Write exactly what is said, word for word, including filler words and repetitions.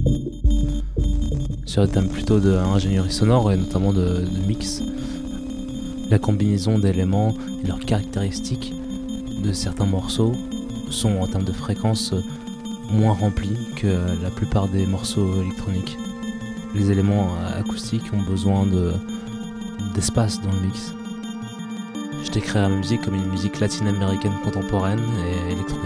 Sur des thèmes plutôt d'ingénierie sonore et notamment de, de mix. La combinaison d'éléments et leurs caractéristiques de certains morceaux sont en termes de fréquence moins remplis que la plupart des morceaux électroniques. Les éléments acoustiques ont besoin de, d'espace dans le mix. Je décrirais la musique comme une musique latine-américaine contemporaine et électronique.